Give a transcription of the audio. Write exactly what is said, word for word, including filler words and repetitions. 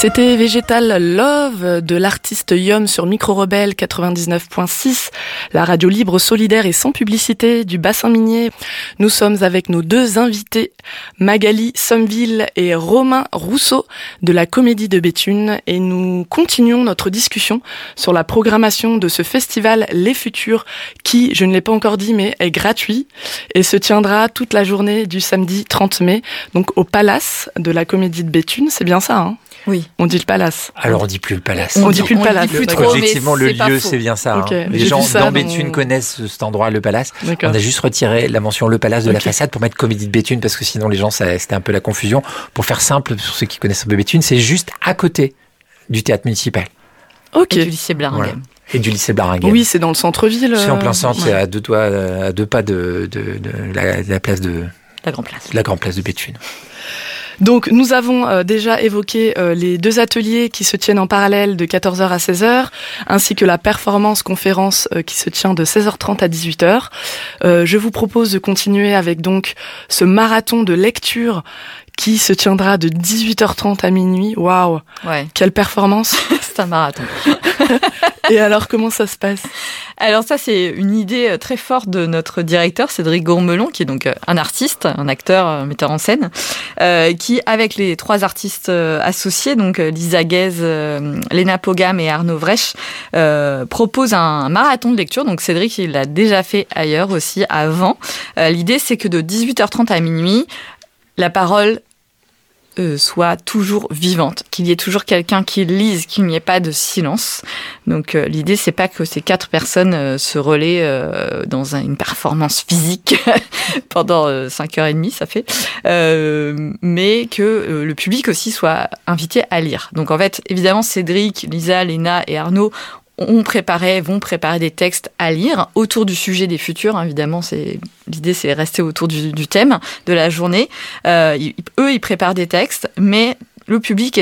C'était Végétal Love de l'artiste Yom sur Micro Rebelle quatre-vingt-dix-neuf point six, la radio libre, solidaire et sans publicité du bassin minier. Nous sommes avec nos deux invités, Magali Sommeville et Romain Rousseau de la Comédie de Béthune, et nous continuons notre discussion sur la programmation de ce festival Les Futurs qui, je ne l'ai pas encore dit, mais est gratuit et se tiendra toute la journée du samedi trente mai, donc au Palace de la Comédie de Béthune. C'est bien ça, hein ? Oui. On dit le Palace. Alors on dit plus le Palace. On, on dit plus le Palace. Plus trop, Objectivement, le lieu, c'est, c'est bien ça. Okay. Hein. Les J'ai gens dans Béthune dans... connaissent cet endroit, le Palace. D'accord. On a juste retiré la mention le Palace de okay. la façade pour mettre Comédie de Béthune, parce que sinon les gens, ça, c'était un peu la confusion. Pour faire simple, pour ceux qui connaissent un peu Béthune, c'est juste à côté du théâtre municipal. Ok. Et du lycée Blaringhem. Voilà. Et du lycée Blaringhem. Oui, c'est dans le centre-ville. C'est en plein centre, ouais. c'est à deux, doigts, à deux pas de, de, de, la, de la place de... La Grande Place. La Grande Place de Béthune. Donc, nous avons euh, déjà évoqué euh, les deux ateliers qui se tiennent en parallèle de quatorze heures à seize heures, ainsi que la performance-conférence euh, qui se tient de seize heures trente à dix-huit heures. Euh, je vous propose de continuer avec donc ce marathon de lecture qui se tiendra de dix-huit heures trente à minuit. Waouh, ouais. Quelle performance. C'est un marathon. Et alors, comment ça se passe ? Alors ça, c'est une idée très forte de notre directeur, Cédric Gourmelon, qui est donc un artiste, un acteur, un metteur en scène, euh, qui, avec les trois artistes associés, donc Lisa Guez, euh, Léna Pogam et Arnaud Vresch, euh, propose un marathon de lecture. Donc Cédric, il l'a déjà fait ailleurs aussi, avant. Euh, l'idée, c'est que de dix-huit heures trente à minuit, la parole Euh, soit toujours vivante, qu'il y ait toujours quelqu'un qui lise, qu'il n'y ait pas de silence. Donc euh, l'idée, c'est pas que ces quatre personnes euh, se relaient euh, dans un, une performance physique pendant euh, cinq heures trente, ça fait, euh, mais que euh, le public aussi soit invité à lire. Donc en fait, évidemment, Cédric, Lisa, Léna et Arnaud ont préparé, vont préparer des textes à lire autour du sujet des futurs. Évidemment, c'est, l'idée, c'est rester autour du, du thème de la journée. Euh, ils, eux, ils préparent des textes, mais le public est